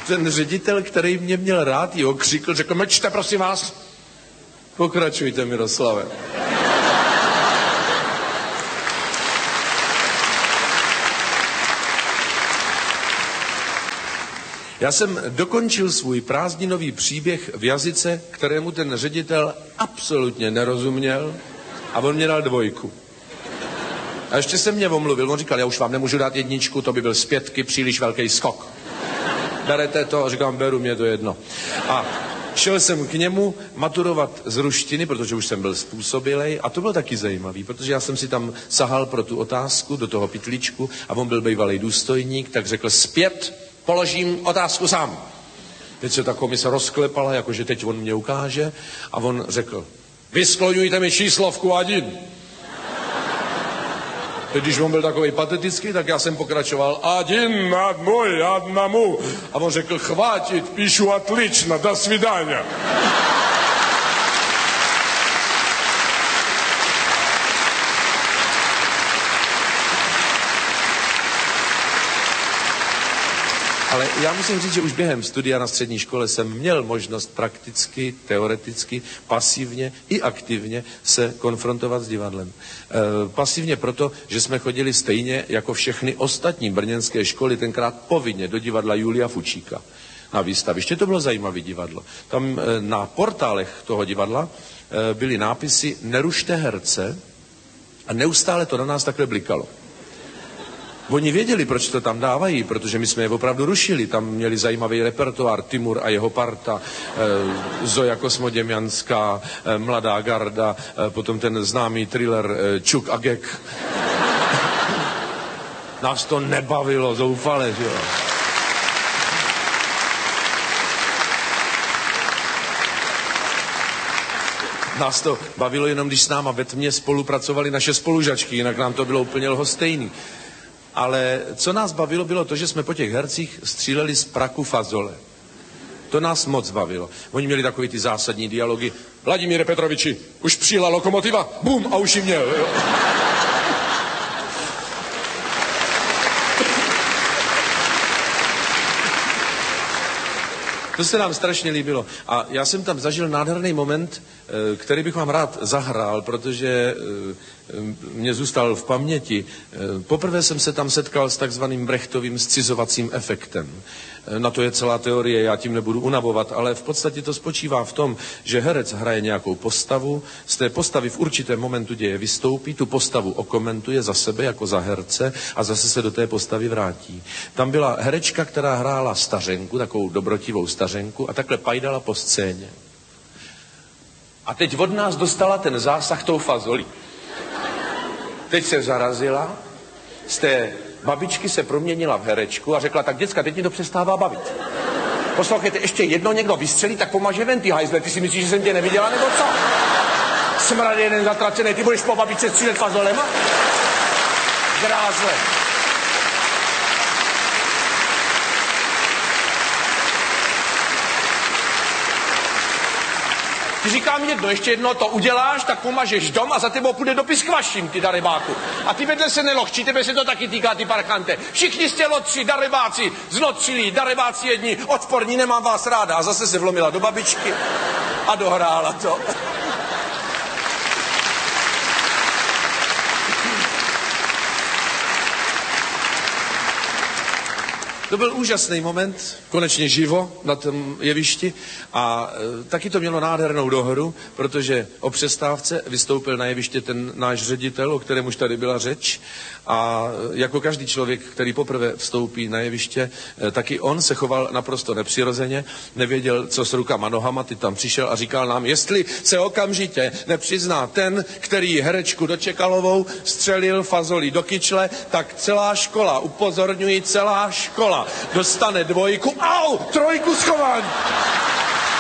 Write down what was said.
ten ředitel, který mě měl rád, ji okřikl, řekl, mlčte, prosím vás. Pokračujte, Miroslave. Já jsem dokončil svůj prázdninový příběh v jazyce, kterému ten ředitel absolutně nerozuměl, a on mě dal 2. A ještě se mě omluvil, on říkal, já už vám nemůžu dát 1, to by byl z 5 příliš velký skok. Berete to? A říkám, beru, mě to jedno. A šel jsem k němu maturovat z ruštiny, protože už jsem byl způsobilej, a to bylo taky zajímavý, protože já jsem si tam sahal pro tu otázku do toho pytlíčku a on byl bývalý důstojník, tak řekl, zpět položím otázku sám. Teď se ta komise rozklepala, jakože teď on mě ukáže, a on řekl, vyskloňujte mi číslovku 1. Teď, když on byl takový patetický, tak já jsem pokračoval 1, 1, 1. A on řekl, chvátit, píšu odlično, do svidania. Ale já musím říct, že už během studia na střední škole jsem měl možnost prakticky, teoreticky, pasivně i aktivně se konfrontovat s divadlem. Pasivně proto, že jsme chodili stejně jako všechny ostatní brněnské školy, tenkrát povinně do divadla Julia Fučíka na výstaviště. To bylo zajímavé divadlo. Tam na portálech toho divadla byly nápisy Nerušte herce a neustále to na nás takhle blikalo. Oni věděli, proč to tam dávají, protože my jsme je opravdu rušili. Tam měli zajímavý repertoár, Timur a jeho parta, Zoja Kosmoděmjanská, Mladá garda, potom ten známý thriller Čuk a Gek. Nás to nebavilo zoufale, že jo. Nás to bavilo jenom, když s náma ve tmě spolupracovali naše spolužačky, jinak nám to bylo úplně lhostejný. Ale co nás bavilo, bylo to, že jsme po těch hercích stříleli z praku fazole. To nás moc bavilo. Oni měli takový ty zásadní dialogy. Vladimíre Petroviči, už přijela lokomotiva, bum, a už ji měl. Jo. To se nám strašně líbilo. A já jsem tam zažil nádherný moment, který bych vám rád zahrál, protože mě zůstal v paměti. Poprvé jsem se tam setkal s takzvaným Brechtovým scizovacím efektem. Na to je celá teorie, já tím nebudu unavovat, ale v podstatě to spočívá v tom, že herec hraje nějakou postavu, z té postavy v určitém momentu děje vystoupí, tu postavu okomentuje za sebe jako za herce a zase se do té postavy vrátí. Tam byla herečka, která hrála stařenku, takovou dobrotivou stařenku, a takhle pajdala po scéně. A teď od nás dostala ten zásah tou fazolí. Teď se zarazila, z té babičky se proměnila v herečku a řekla, tak děcka, teď mi to přestává bavit. Poslouchejte, ještě jedno někdo vystřelí, tak pomaže ven, ty hajzle, ty si myslíš, že jsem tě neviděla, nebo co? Smrad jeden zatracený, ty budeš po babičce střílet fazolema? Grázle. Ty říkám jedno, ještě jedno to uděláš, tak pomažeš dom a za tebou půjde dopis k vašim, ty darebáku. A ty vedle se nelochčí, tebe se to taky týká, ty parchante. Všichni jste lotři, darebáci, znotřilí, darebáci jedni, odporní, nemám vás ráda. A zase se vlomila do babičky a dohrála to. To byl úžasný moment, konečně živo na tom jevišti, a taky to mělo nádhernou dohru, protože o přestávce vystoupil na jeviště ten náš ředitel, o kterém už tady byla řeč, a jako každý člověk, který poprvé vstoupí na jeviště, taky on se choval naprosto nepřirozeně, nevěděl, co s rukama nohama, ty tam přišel a říkal nám, jestli se okamžitě nepřizná ten, který herečku Dočekalovou střelil fazolí do kyčle, tak celá škola, upozorňuji, celá škola dostane 2, 3 schování.